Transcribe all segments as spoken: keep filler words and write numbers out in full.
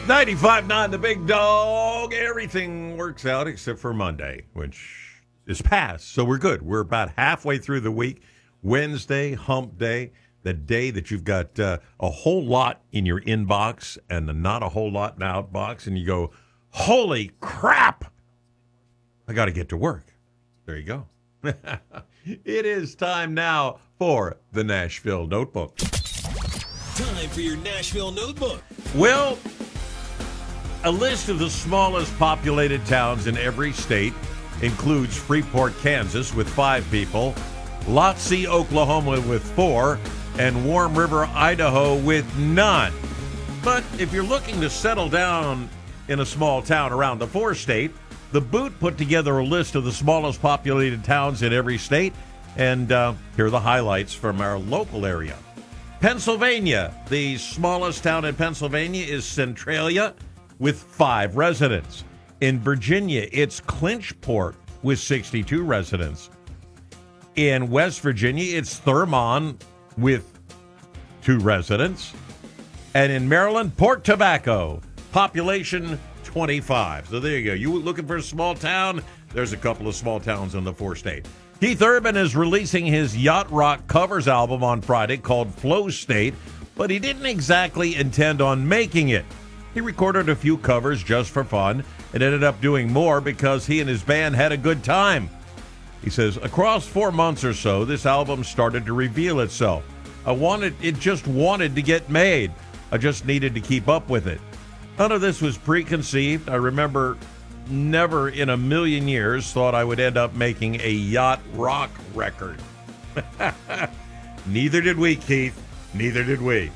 ninety-five point nine, the big dog. Everything works out except for Monday, which is past. So we're good. We're about halfway through the week. Wednesday, hump day, the day that you've got uh, a whole lot in your inbox and not a whole lot in the outbox. And you go, holy crap, I got to get to work. There you go. It is time now for the Nashville Notebook. Time for your Nashville Notebook. Well, a list of the smallest populated towns in every state includes Freeport, Kansas, with five people, Lotsie, Oklahoma, with four, and Warm River, Idaho, with none. But if you're looking to settle down in a small town around the four-state, The Boot put together a list of the smallest populated towns in every state, and uh, here are the highlights from our local area. Pennsylvania, the smallest town in Pennsylvania is Centralia with five residents. In Virginia, it's Clinchport with sixty-two residents. In West Virginia, it's Thurmont with two residents. And in Maryland, Port Tobacco, population twenty-five. So there you go. You looking for a small town? There's a couple of small towns in the four-state. Keith Urban is releasing his Yacht Rock covers album on Friday called Flow State, but he didn't exactly intend on making it. He recorded a few covers just for fun and ended up doing more because he and his band had a good time. He says, across four months or so, this album started to reveal itself. I wanted, it just wanted to get made. I just needed to keep up with it. None of this was preconceived. I remember never in a million years thought I would end up making a yacht rock record. Neither did we, Keith. Neither did we.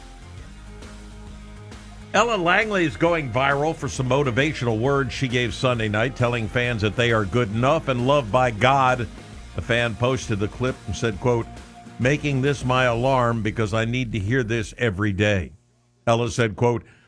Ella Langley is going viral for some motivational words she gave Sunday night, telling fans that they are good enough and loved by God. A fan posted the clip and said, quote, making this my alarm because I need to hear this every day. Ella said, quote,